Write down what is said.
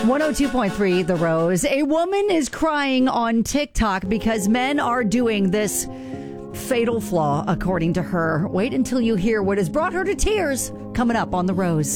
102.3 The Rose. A woman is crying on TikTok because men are doing this fatal flaw, according to her. Wait until you hear what has brought her to tears coming up on The Rose.